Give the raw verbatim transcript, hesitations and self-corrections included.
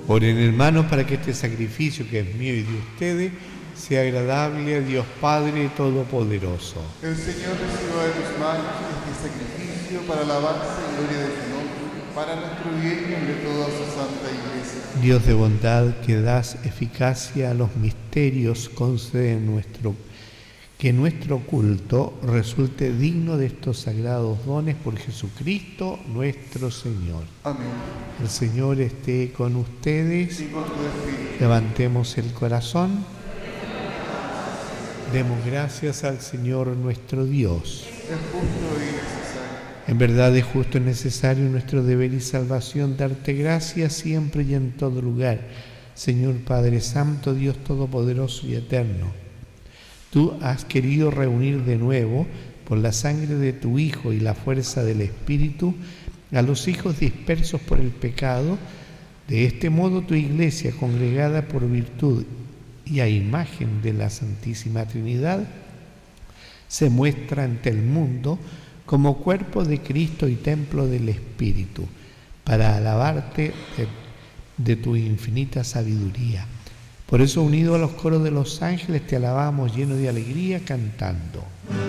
Oren, hermanos, para que este sacrificio que es mío y de ustedes sea agradable a Dios Padre Todopoderoso. El Señor reciba de tus manos este sacrificio para alabanza y gloria de tu nombre, para nuestro bien y el de toda su santa Iglesia. Dios de bondad, que das eficacia a los misterios, concede nuestro, que nuestro culto resulte digno de estos sagrados dones por Jesucristo nuestro Señor. Amén. El Señor esté con ustedes. Y con tu espíritu. Levantemos el corazón. Demos gracias al Señor nuestro Dios. Es justo y necesario. En verdad es justo y necesario nuestro deber y salvación darte gracias siempre y en todo lugar, Señor Padre Santo, Dios Todopoderoso y Eterno. Tú has querido reunir de nuevo, por la sangre de tu Hijo y la fuerza del Espíritu, a los hijos dispersos por el pecado. De este modo tu Iglesia, congregada por virtud y a imagen de la Santísima Trinidad, se muestra ante el mundo como cuerpo de Cristo y templo del Espíritu, para alabarte de, de tu infinita sabiduría. Por eso, unido a los coros de los ángeles, te alabamos lleno de alegría, cantando.